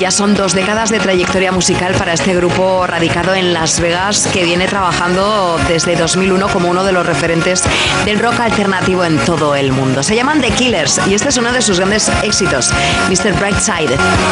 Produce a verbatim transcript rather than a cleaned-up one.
Ya son dos décadas de trayectoria musical para este grupo radicado en Las Vegas, que viene trabajando desde dos mil uno como uno de los referentes del rock alternativo en todo el mundo. Se llaman The Killers y este es uno de sus grandes éxitos, mister Brightside.